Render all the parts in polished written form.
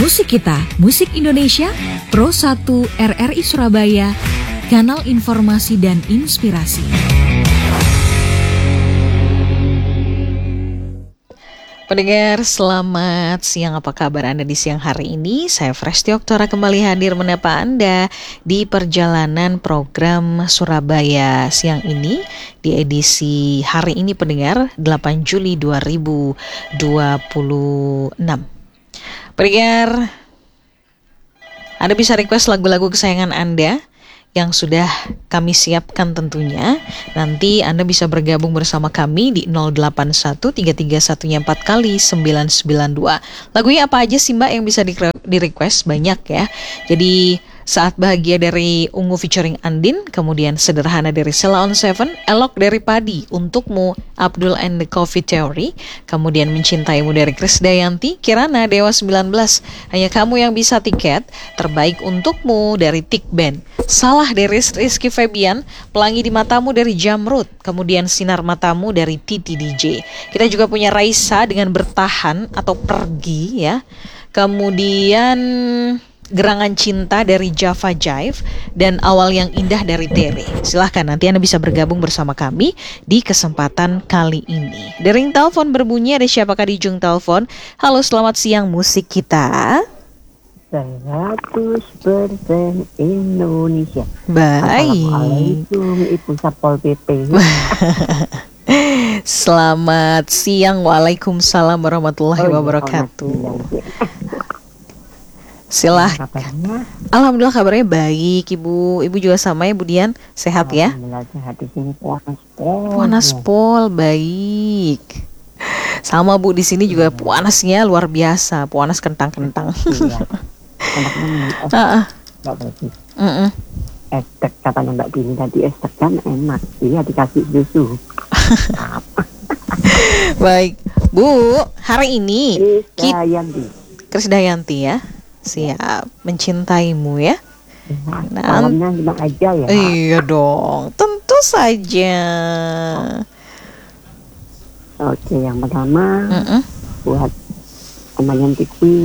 Musik Kita, Musik Indonesia, Pro 1 RRI Surabaya, Kanal Informasi dan Inspirasi. Pendengar, selamat siang. Apa kabar Anda di siang hari ini? Saya Fresti Oktora kembali hadir menyapa Anda di perjalanan program Surabaya siang ini di edisi hari ini pendengar 8 Juli 2026. Pendengar, Anda bisa request lagu-lagu kesayangan Anda yang sudah kami siapkan tentunya. Nanti Anda bisa bergabung bersama kami di 081331 4 kali 992. Lagunya apa aja sih Mbak yang bisa di-request? Banyak ya. Jadi Saat Bahagia dari Ungu featuring Andin, kemudian Sederhana dari Sheila on 7, Elok dari Padi, Untukmu Abdul and the Coffee Theory, kemudian Mencintaimu dari Krisdayanti, Kirana Dewa 19, Hanya Kamu Yang Bisa Tiket, Terbaik Untukmu dari Tik Band, Salah dari Rizky Febian, Pelangi di Matamu dari Jamrud, kemudian Sinar Matamu dari Titi DJ. Kita juga punya Raisa dengan Bertahan atau Pergi ya. Kemudian Gerangan Cinta dari Java Jive dan Awal Yang Indah dari Tere. Silahkan nanti Anda bisa bergabung bersama kami di kesempatan kali ini. Dering telepon berbunyi, ada siapakah di ujung telepon? Halo, selamat siang Musik Kita. 100% Indonesia. Baik. Assalamualaikum Ibu Satpol PP. Selamat siang. Waalaikumsalam warahmatullahi wabarakatuh. Silahkan. Alhamdulillah kabarnya baik Ibu. Ibu juga sama ya Bu Dian, sehat ya? Alhamdulillah sehat, di sini Panas pol, baik. Sama Bu, di sini juga panasnya luar biasa, panas kentang-kentang. Iya. Enaknya Mbak Berarti. Estek katanya Mbak Dini tadi, estek kan enak. Iya dikasih susu. Baik Bu, hari ini Krisdayanti ya. Siap, Mencintaimu ya. Malamnya gimana aja ya? Iya dong, tentu saja. Oke, yang pertama buat Omayan Tiki,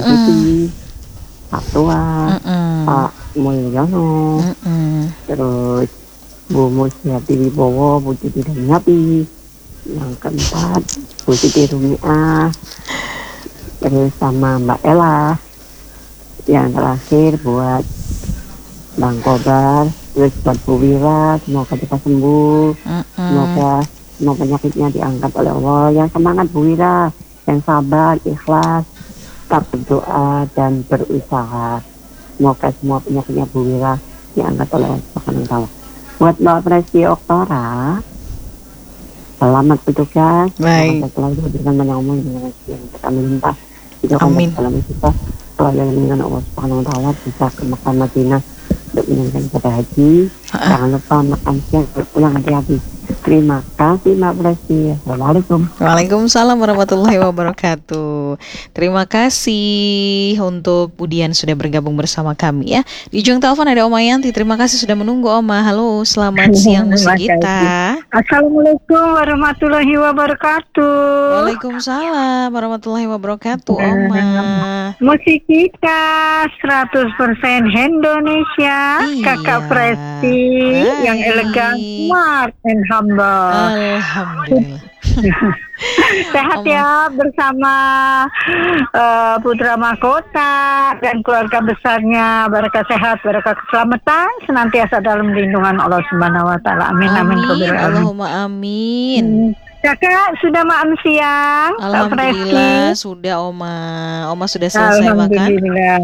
Pak Tua, Pak Mulyono, terus Bu Musyiati Wibowo, Bu Titi Daniati, yang keempat Bu Siti Rumiah, terus sama Mbak Ella. Yang terakhir buat Bang Kobar, terus buat Bu Wira, semoga cepat sembuh, semoga semua penyakitnya diangkat oleh Allah. Yang semangat Bu Wira, yang sabar, ikhlas, tetap berdoa dan berusaha. Semoga semua penyakitnya Bu Wira diangkat oleh Allah Subhanahu wa Ta'ala. Buat Mbak Presti Oktora, selamat bertugas. Baik. Selalu diberikan banyak umur dengan rezeki yang kami limpah. Amin. Dalam kita selalu dengan Allah Subhanahu wa Ta'ala bisa ke Mekah Madinah untuk menunaikan ibadah haji. Jangan lupa makan siang, pulang hati-hati. Terima kasih Mbak Presti. Assalamualaikum. Waalaikumsalam warahmatullahi wabarakatuh. Terima kasih untuk Bu Dian sudah bergabung bersama kami ya. Di ujung telepon ada Oma Yanti. Terima kasih sudah menunggu Oma. Halo, selamat siang Musik Kita. Assalamualaikum warahmatullahi wabarakatuh. Waalaikumsalam warahmatullahi wabarakatuh Oma. Musik Kita 100% Indonesia. Iya. Kakak Presti yang elegan, smart and humble. Alhamdulillah. Sehat ya bersama putra mahkota dan keluarga besarnya. Barakah sehat, barakah keselamatan, senantiasa dalam lindungan Allah Subhanahu wa Ta'ala. Amin amin. Allahumma amin. Kakak sudah makan siang? Alhamdulillah sudah Oma. Oma sudah selesai makan? Alhamdulillah.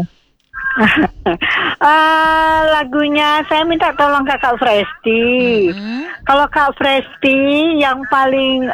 Lagunya saya minta tolong Kakak Fresti. Kalau Kak Fresti yang paling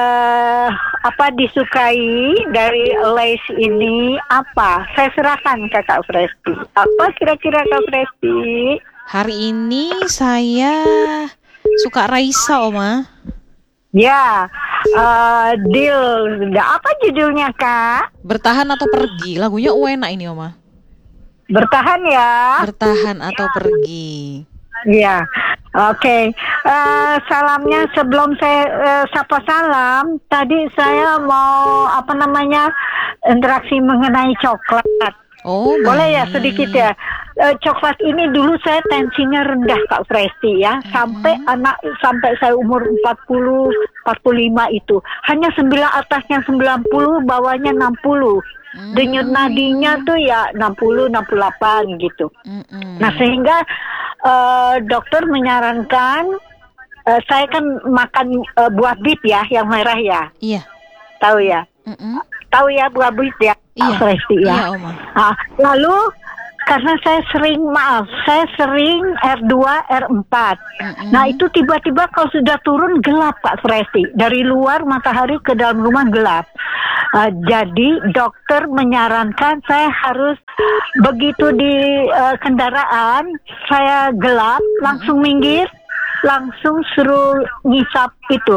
disukai dari Lace ini apa? Saya serahkan Kakak Fresti. Apa kira-kira Kak Fresti? Hari ini saya suka Raisa Oma. Ya, deal. Apa judulnya Kak? Bertahan atau Pergi. Lagunya enak ini Oma. Bertahan ya. Bertahan atau Pergi. Iya, oke. Salamnya sebelum saya sapa salam, tadi saya mau interaksi mengenai coklat. Oh, Boleh ya baik. sedikit ya. Coklat ini dulu saya tensinya rendah Kak Presti ya. Sampai saya umur 40, 45 itu. Hanya atasnya 90, bawahnya 60. Denyut nadinya tuh ya 60, 68 gitu. Nah sehingga dokter menyarankan, saya kan makan buah bit ya, yang merah ya. Iya. Tahu ya? Tahu ya buah bit ya, Iya. Presti ya. Iya, Oma. Lalu karena saya sering R2, R4. Nah itu tiba-tiba kalau sudah turun gelap Pak Presti. Dari luar matahari ke dalam rumah gelap. Jadi dokter menyarankan saya harus begitu di kendaraan saya gelap langsung minggir. Langsung suruh ngisap itu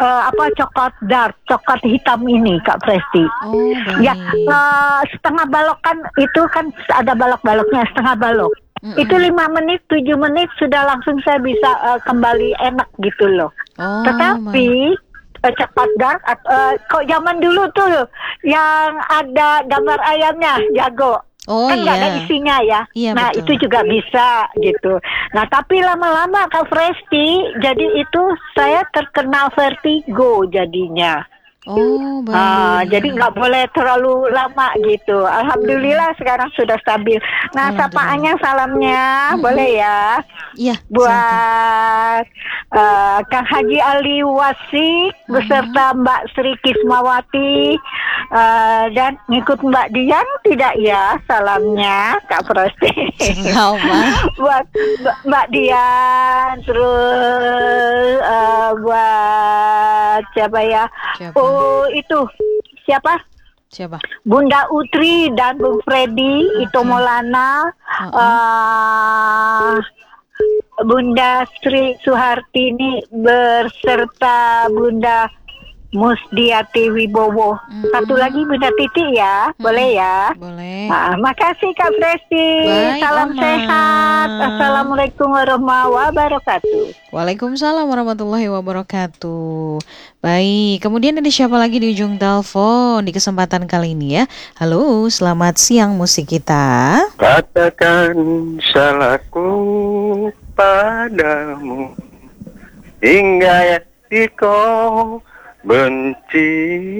coklat hitam ini Kak Presti. Oh, baik. Ya setengah balok kan itu kan ada balok-baloknya setengah balok. Itu 5 menit 7 menit sudah langsung saya bisa kembali enak gitu loh. Oh, Tetapi coklat dark kok zaman dulu tuh yang ada gambar ayamnya jago. Oh, Kan nggak ada iya. isinya ya. Iya, Nah betul. itu juga bisa gitu. Nah tapi lama-lama Kak Presti, jadi itu saya terkena vertigo jadinya. Oh, baik. Jadi nggak boleh terlalu lama gitu. Alhamdulillah sekarang sudah stabil. Nah sapaannya salamnya boleh ya Iya, silakan. buat Kang Haji Ali Wasik beserta Mbak Sri Kismawati dan ngikut Mbak Dian tidak ya salamnya Kak Prosti. Sama. Buat Mbak Dian terus buat siapa ya? Siapa? Oh itu siapa? Siapa? Bunda Utri dan Bung Freddy, Ito Maulana, Bunda Sri Suhartini beserta Bunda Musdiati Wibowo. Satu lagi Bunda Titi ya, boleh ya? Boleh. Makasih Kak Presti. Baik, Salam Oma. sehat. Assalamualaikum warahmatullahi wabarakatuh. Waalaikumsalam warahmatullahi wabarakatuh. Baik, kemudian ada siapa lagi di ujung telepon di kesempatan kali ini ya? Halo, selamat siang musik kita. Katakan salahku padamu hingga kau benci.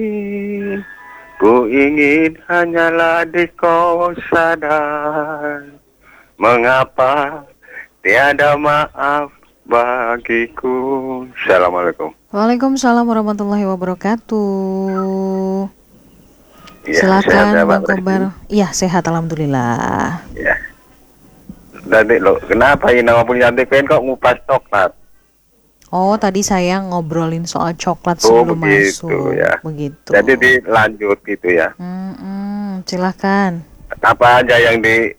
Ku ingin hanyalah kau sadar mengapa tiada maaf bagiku. Assalamualaikum. Waalaikumsalam warahmatullahi wabarakatuh. Ya, Silakan sehat ya, Bang Pak Kobar. Iya, sehat alhamdulillah. Ya. Tadi lo kenapa ini nama punya cantik pengen kok ngupas coklat? Oh, tadi saya ngobrolin soal coklat Oh, sebelum begitu, masuk. ya. Begitu. Jadi dilanjut gitu ya. Silakan. Apa aja yang di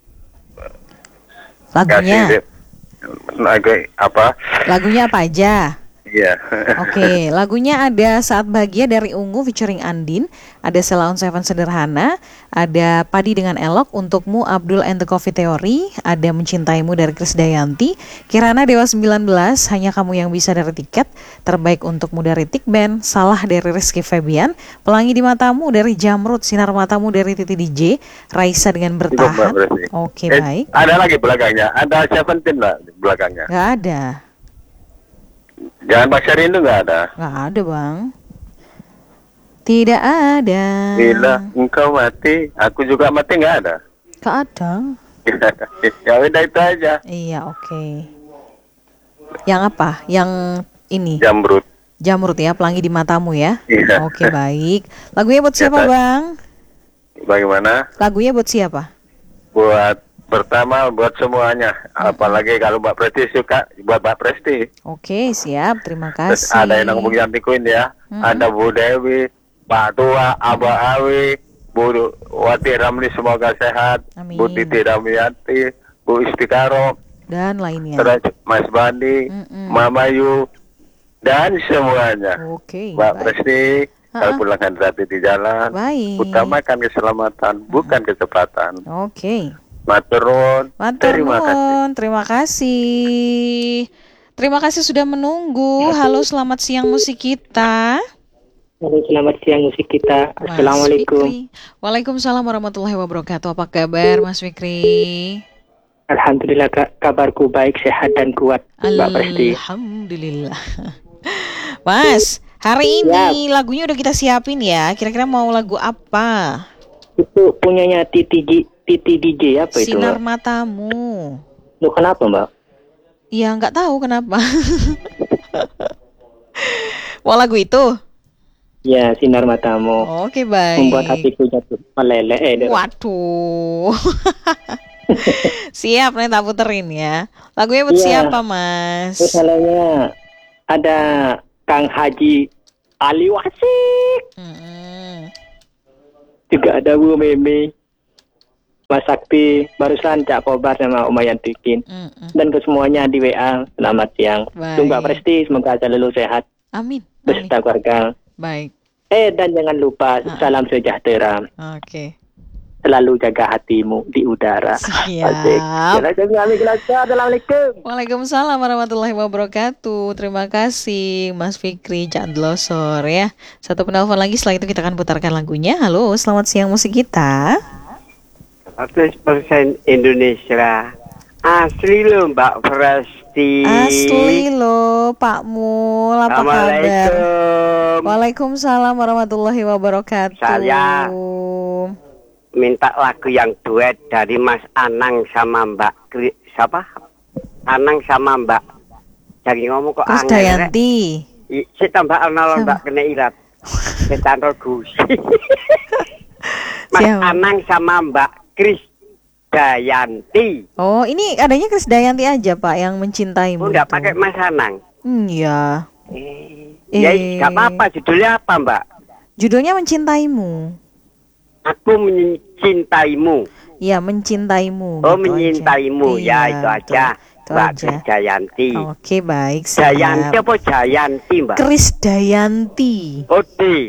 Lagunya. apa? Lagunya apa aja? Iya. Oke, lagunya ada Saat Bahagia dari Ungu featuring Andin, ada Sheila on Seven Sederhana, ada Padi dengan Elok, Untukmu Abdul and the Coffee Theory, ada Mencintaimu dari Krisdayanti, Kirana Dewa 19, Hanya Kamu Yang Bisa dari Tiket, Terbaik Untukmu dari Tikben, Salah dari Rizky Febian, Pelangi di Matamu dari Jamrud, Sinar Matamu dari Titi DJ, Raisa dengan Bertahan. Oke, baik. Ada lagi belakangnya, ada Seventeen lah di belakangnya. Gak ada. Jangan Pak Syari itu nggak ada. Gak ada, Bang. Tidak ada. Bila engkau mati, aku juga mati, nggak ada. Gak ada. Ya udah itu aja. Iya, oke. Yang apa? Yang ini? Jamrud. Jamrud ya, Pelangi di Matamu ya. Iya. Oke, baik. Lagunya buat siapa, Ya, Bang? Bagaimana? Lagunya buat siapa? Buat pertama buat semuanya. Apalagi kalau Mbak Presti suka, buat Mbak Presti. Oke, siap. Terima Terus kasih. ada yang ngomong Yantikuin ya. Ada Bu Dewi, Pak Tua, Abah Awi, Bu Wati Ramli semoga sehat. Amin. Bu Titi Damianti, Bu Istikaro, Dan lainnya. terus Mas Bandi, Mama Yu, dan semuanya. Oke, Mbak baik. Presti, kalau pulang hati di jalan, Baik. utamakan keselamatan, bukan kecepatan. Oke. Maturun, Matur terima kasih. nuwun, terima kasih. Terima kasih sudah menunggu. Halo, selamat siang musik kita. Halo, selamat siang musik kita. Mas Assalamualaikum. Fikri. Waalaikumsalam warahmatullahi wabarakatuh. Apa kabar Mas Fikri? Alhamdulillah kabarku baik, sehat dan kuat, Mbak Presti. Alhamdulillah. Mas, hari ini lagunya udah kita siapin ya. Kira-kira mau lagu apa? Itu punyanya Titi DJ apa itu, Sinar Mbak? Matamu. Loh, kenapa, Mbak? Ya nggak tahu kenapa. Mau lagu itu? Ya, Sinar Matamu. Oke, baik. Membuat hatiku jatuh meleleh. Waduh. Siap nih tak puterin ya. Lagunya buat Iya. siapa Mas? Misalnya ada Kang Haji Ali Wasik. Mm-mm. Juga ada Bu Meme, Mas Sakti, barusan Cak Kobar sama Umayan Bikin. Mm-mm. Dan ke semuanya di WA, selamat siang. Baik. Mbak Presti, semoga selalu sehat Amin. Amin. beserta keluarga. Baik. Dan jangan lupa salam sejahtera. Oke. Selalu jaga hatimu di udara. Asik. Siap. Assalamualaikum. Waalaikumsalam warahmatullahi wabarakatuh. Terima kasih Mas Fikri Jandlosor ya. Satu penelpon lagi, setelah itu kita akan putarkan lagunya. Halo, selamat siang musik kita. 100% Indonesia. Asli loh Mbak Presti. Asli loh Pak Mul, apa kabar? Assalamualaikum. Waalaikumsalam warahmatullahi wabarakatuh. Saya minta lagu yang duet dari Mas Anang sama Mbak siapa? Anang sama Mbak. Jadi ngomong kok Chris angel, Dayanti. Si tambah analog Mbak kena irat. Setantol gusi. Mas Siapa? Anang sama Mbak Chris Dayanti. Oh, ini adanya Chris Dayanti aja Pak yang mencintaimu. Oh, enggak itu. pakai Mas Anang. Iya. Ya, enggak apa-apa. Judulnya apa, Mbak? Judulnya Mencintaimu. Aku mencintaimu. Iya, mencintaimu. Oh, gitu menyintaimu. aja. Ya, Iya, itu betul. aja. Itu Mbak aja. Chris Dayanti. Oke, baik. Dayanti Siap. apa Jayanti, Mbak? Chris Dayanti. Oh,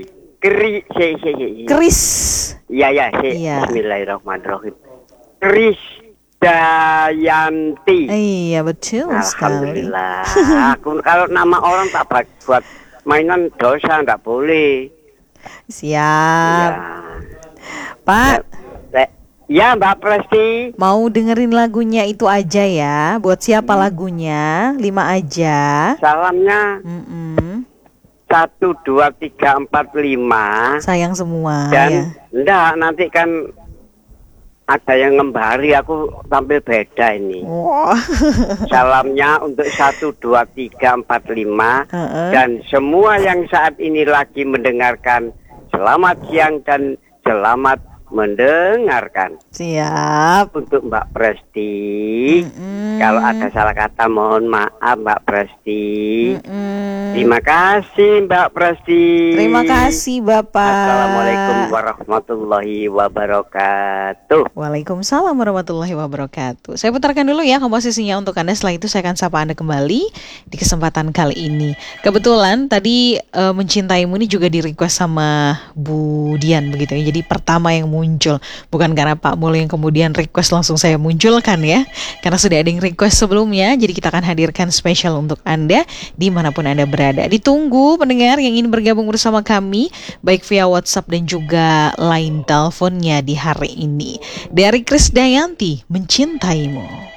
Chris. Iya, Iya. Bismillahirrahmanirrahim. Chris Dayanti. Iya, betul sekali. Alhamdulillah. Aku kalau nama orang tak buat mainan dosa, enggak boleh. Siap. Ya. Pak, Ya, Mbak Presti. mau dengerin lagunya itu aja ya. Buat siapa lagunya? 5 aja. Salamnya Mm-mm. 1, 2, 3, 4, 5. Sayang semua Dan ya. enggak, nanti kan ada yang ngembari, aku tampil beda ini. Wah. Salamnya untuk 1, 2, 3, 4, 5. Heeh. Dan semua yang saat ini lagi mendengarkan, selamat siang dan selamat mendengarkan. Siap. Untuk Mbak Presti, Mm-mm. kalau ada salah kata mohon maaf Mbak Presti. Mm-mm. Terima kasih Mbak Presti. Terima kasih Bapak. Assalamualaikum warahmatullahi wabarakatuh. Waalaikumsalam warahmatullahi wabarakatuh. Saya putarkan dulu ya komposisinya untuk Anda. Setelah itu saya akan sapa Anda kembali di kesempatan kali ini. Kebetulan tadi Mencintaimu ini juga di request sama Bu Dian begitu ya. Jadi pertama yang muncul, bukan karena Pak Mul yang kemudian request langsung saya munculkan ya. Karena sudah ada yang request sebelumnya, jadi kita akan hadirkan spesial untuk Anda dimanapun Anda berada. Ditunggu pendengar yang ingin bergabung bersama kami, baik via WhatsApp dan juga line teleponnya di hari ini. Dari Chris Dayanti, Mencintaimu.